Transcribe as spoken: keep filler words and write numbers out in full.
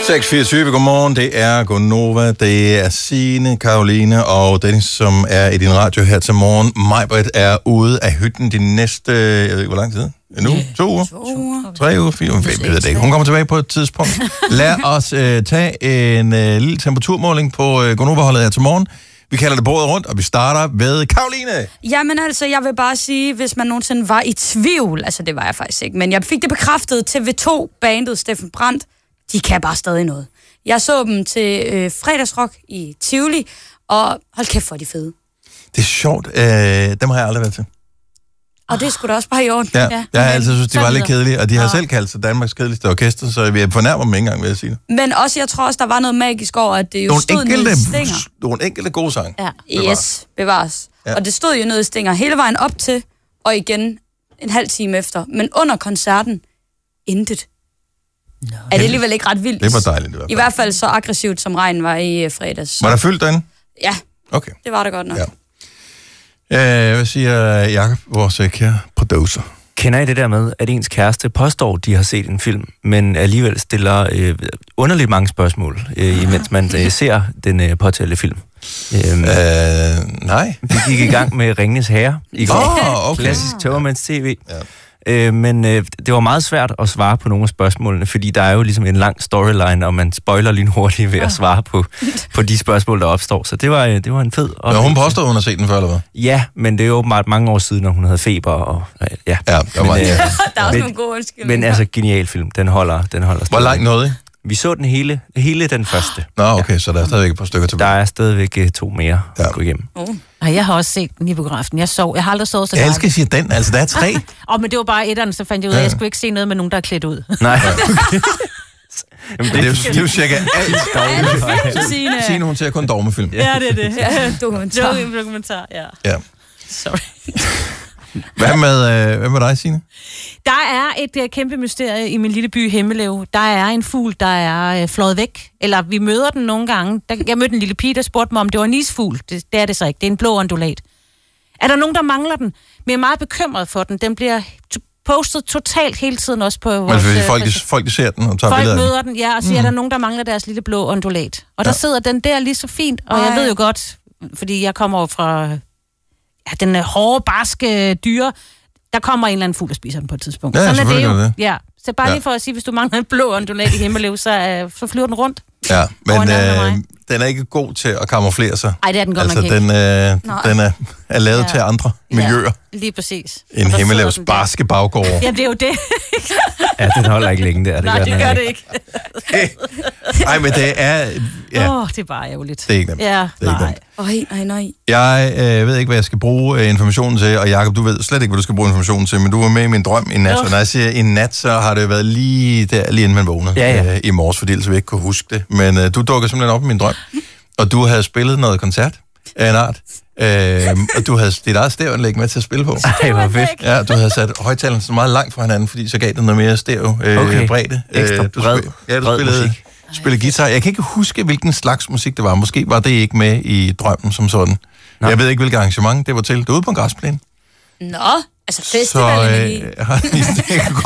seks fireogtyve, godmorgen. Det er Gonova, det er Signe, Karoline og Dennis, som er i din radio her til morgen. Majbrit er ude af hytten de næste, jeg ved ikke hvor lang tid, en uge, to uger, to uger. tre uger, fire uger, jeg ved det ikke. Hun kommer tilbage på et tidspunkt. Lad os øh, tage en øh, lille temperaturmåling på øh, Gonova-holdet her til morgen. Vi kalder det bordet rundt, og vi starter ved Karoline. Jamen altså, jeg vil bare sige, hvis man nogensinde var i tvivl, altså det var jeg faktisk ikke, men jeg fik det bekræftet til V to-bandet Steffen Brandt. De kan bare stadig noget. Jeg så dem til øh, fredagsrock i Tivoli, og hold kæft, hvor er de fede. Det er sjovt. Øh, dem har jeg aldrig været til. Og det skulle da også bare i orden. Ja, ja. Jeg har altid synes, de var lidt kedelige, og de har ja. selv kaldt sig Danmarks kedeligste orkester, så vi fornærmer dem ikke engang, vil jeg sige det. Men også, jeg tror også, der var noget magisk over, at det jo nogle stod enkelte, noget i Stinger. Nogle enkelte gode sange. Ja. Yes, bevares. Ja. Og det stod jo noget i Stinger hele vejen op til, og igen en halv time efter. Men under koncerten, intet. No. Er det alligevel ikke ret vildt? Det var dejligt i hvert fald. I hvert fald så aggressivt, som regnen var i fredags. Var der fyldt derinde? Ja, okay. Det var der godt nok. Ja. Øh, hvad siger Jacob, vores kære producer? Kender I det der med, at ens kæreste påstår, de har set en film, men alligevel stiller øh, underligt mange spørgsmål, øh, imens man øh, ser den øh, påtalte film? Øhm, øh, nej. Vi gik i gang med Ringenes Herre i går. Oh, okay. Klassisk tømmermands tv. Ja. Øh, men øh, det var meget svært at svare på nogle af spørgsmålene, fordi der er jo ligesom en lang storyline, og man spoiler lige hurtigt ved at svare på, på de spørgsmål, der opstår. Så det var, det var en fed oplevelse. Men hun påstod, hun har set den før, eller hvad? Ja, men det er jo åbenbart mange år siden, når hun havde feber. Og, ja, ja der, var men, øh, der er også men, nogle gode undskyldninger. Men altså, genial film. Den holder, den holder Hvor langt nåede I? Vi så den hele, hele den første. Nå, okay, ja. Så der er stadigvæk et par stykker tilbage. Der er stadigvæk to mere ja. at gå igennem. Oh. Og jeg har også set den i biografen. Jeg sov. Jeg har aldrig sovet så Jeg elsker at sige den, altså der er tre. Åh, oh, men det var bare etteren, så fandt jeg ud af, at jeg skulle ikke se noget med nogen, der er klædt ud. Nej. Jamen, det, det, er jo, det er jo cirka alt dogmefilm. Signe. Signe, hun ser kun dogmefilm. Ja, det er det. Ja, dokumentar. Dokumentar, ja. Ja. Sorry. Hvad med, øh, hvad med dig, Signe? Der er et uh, kæmpe mysterie i min lille by Hemmelev. Der er en fugl, der er uh, fløjet væk. Eller vi møder den nogle gange. Der, jeg mødte en lille pige, der spurgte mig, om det var en isfugl. Det, det er det så ikke. Det er en blå ondulat. Er der nogen, der mangler den? Men jeg er meget bekymret for den. Den bliver t- postet totalt hele tiden også på vores... Men folk, de, folk de ser den og tager folk billeder af den. møder den, ja, og siger, mm. er der nogen, der mangler deres lille blå ondulat? Og der ja. sidder den der lige så fint. Og Ej. jeg ved jo godt, fordi jeg kommer jo fra ja, den hårde, barske dyre. Der kommer en eller anden fugl, der spiser den på et tidspunkt. Ja, sådan er det jo. Det. Ja. Så bare ja. lige for at sige, hvis du mangler en blå ondulat i Hemmelev, så, uh, så flyver den rundt. Ja, men øh, den er ikke god til at kamuflere sig. Nej, det er den godt altså, nok ikke. Den, øh, den er, er lavet ja. til andre miljøer. Ja, lige præcis. En Hemmelevs barske baggård. Ja, det er jo det. Ja, den holder ikke længe der. Det Nej, gør det gør det ikke. Nej, men det er... Ja. Åh, oh, det er bare ærgerligt. Det er ikke nemt. Ja, det er nej. Ej, nej, nej. Jeg øh, ved ikke, hvad jeg skal bruge øh, informationen til, og Jacob, du ved slet ikke, hvad du skal bruge informationen til, men du var med i min drøm i nat, oh. og når jeg siger i nat, så har det været lige der, lige inden man vågnede ja, ja. Øh, i morges, fordi ellers vi ikke kunne huske det. Men øh, du dukkede simpelthen op i min drøm, og du havde spillet noget koncert af en art, øh, og du havde dit eget stereoanlæg med til at spille på. Ej, hvor fedt. Ja, du havde sat højtalerne så meget langt fra hinanden, fordi så gav det noget mere stereo øh, okay. bredde. Ekstra øh, du bred, spil, ja, du bred spillede, musik. spillede guitar. Jeg kan ikke huske, hvilken slags musik det var. Måske var det ikke med i drømmen som sådan. Nå. Jeg ved ikke, hvilket arrangement det var til. Det var ude på en græsplæne. Nå, altså festivalen. Så, øh,